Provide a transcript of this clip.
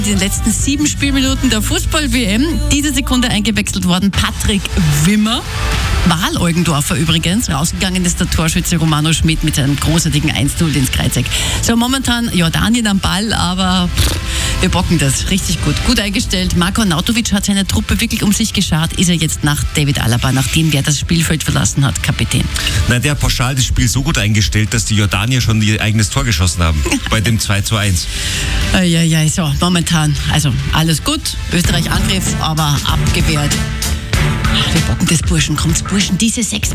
In den letzten 7 Spielminuten der Fußball-WM diese Sekunde eingewechselt worden Patrick Wimmer. Wahl-Eugendorfer übrigens. Rausgegangen ist der Torschütze Romano Schmidt mit seinem großartigen 1:0 ins Kreuzeck. So, momentan Jordanien am Ball, aber wir bocken das richtig gut. Gut eingestellt. Marko Arnautovic hat seine Truppe wirklich um sich geschart. Ist er jetzt nach David Alaba, nachdem der das Spielfeld verlassen hat, Kapitän? Nein, der hat pauschal das Spiel so gut eingestellt, dass die Jordanier schon ihr eigenes Tor geschossen haben. Bei dem 2:1. Ja, so, momentan. Also, alles gut. Österreich Angriff, aber abgewehrt. Wir bocken das, Burschen. Kommt's, Burschen, diese 6